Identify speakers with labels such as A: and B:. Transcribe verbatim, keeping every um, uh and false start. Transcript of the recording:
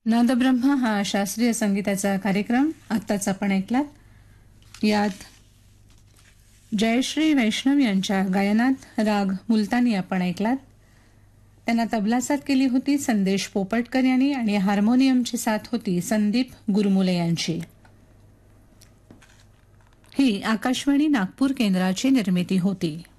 A: नादब्रह्म हा शास्त्रीय संगीताचा कार्यक्रम आत्ताच आपण ऐकलात. यात जयश्री वैष्णव यांच्या गायनात राग मुलतानी आपण ऐकलात. त्यांना तबला साथ केली होती संदेश पोपटकर यांनी आणि हार्मोनियमची साथ होती संदीप गुरमुले यांची. ही आकाशवाणी नागपूर केंद्राची निर्मिती होती.